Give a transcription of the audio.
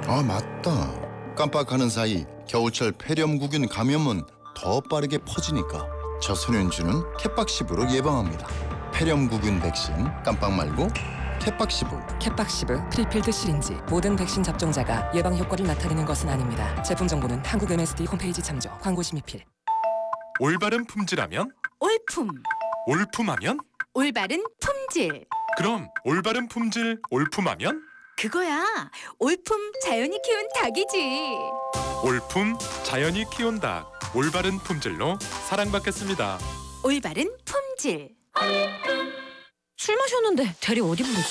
아, 맞다. 깜빡하는 사이 겨울철 폐렴구균 감염은 더 빠르게 퍼지니까 저소년주는 캣박시브로 예방합니다. 폐렴구균 백신 깜빡 말고 캣박시브. 캣박시브 프리필드 시린지. 모든 백신 접종자가 예방 효과를 나타내는 것은 아닙니다. 제품 정보는 한국 MSD 홈페이지 참조. 광고 심의필. 올바른 품질하면? 올품. 올품하면? 올바른 품질. 그럼 올바른 품질 올품하면? 그거야. 올품 자연이 키운 닭이지. 올품 자연이 키운 닭. 올바른 품질로 사랑받겠습니다. 올바른 품질. 술 마셨는데 대리 어디 부르지?